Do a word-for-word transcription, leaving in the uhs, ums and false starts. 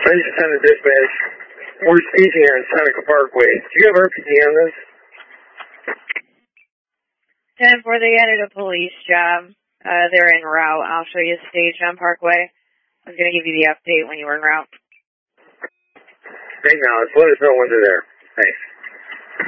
Attention Center Dispatch. We're staging here in Seneca Parkway. Do you have R P D on this? ten four, they added a police job. Uh, they're en route. I'll show you the stage on Parkway. I was going to give you the update when you were en route. Great knowledge. Let us know when they're there. Thanks.